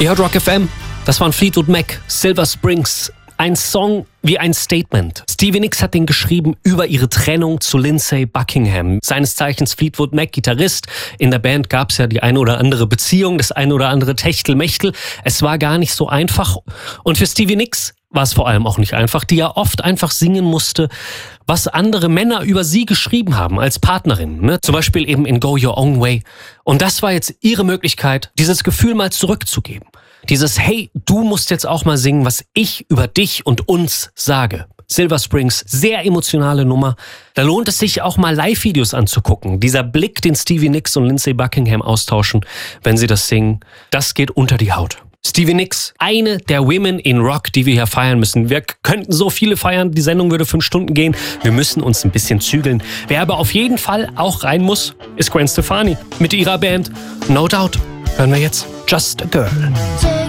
Ihr hört Rock FM, das waren Fleetwood Mac, Silver Springs. Ein Song wie ein Statement. Stevie Nicks hat den geschrieben über ihre Trennung zu Lindsey Buckingham. Seines Zeichens Fleetwood Mac, Gitarrist. In der Band gab es ja die eine oder andere Beziehung, das eine oder andere Techtelmechtel. Es war gar nicht so einfach. Und für Stevie Nicks war es vor allem auch nicht einfach, die ja oft einfach singen musste, was andere Männer über sie geschrieben haben als Partnerin. Ne? Zum Beispiel eben in Go Your Own Way. Und das war jetzt ihre Möglichkeit, dieses Gefühl mal zurückzugeben. Dieses Hey, du musst jetzt auch mal singen, was ich über dich und uns sage. Silver Springs, sehr emotionale Nummer. Da lohnt es sich auch mal Live-Videos anzugucken. Dieser Blick, den Stevie Nicks und Lindsey Buckingham austauschen, wenn sie das singen, das geht unter die Haut. Stevie Nicks, eine der Women in Rock, die wir hier feiern müssen. Wir könnten so viele feiern, die Sendung würde 5 Stunden gehen. Wir müssen uns ein bisschen zügeln. Wer aber auf jeden Fall auch rein muss, ist Gwen Stefani mit ihrer Band No Doubt. Hören wir jetzt Just a Girl.